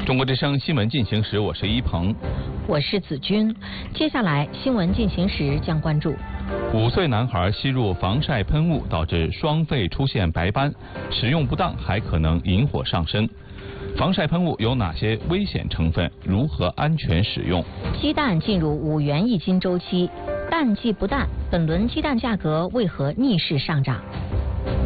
中国之声新闻进行时，我是一鹏， 我是子君。接下来新闻进行时将关注 ：5岁男孩吸入防晒喷雾，导致双肺出现白斑，使用不当还可能引火上身。防晒喷雾有哪些危险成分？如何安全使用？ 鸡蛋进入5元一斤周期，淡季不淡，本轮鸡蛋价格为何逆势上涨？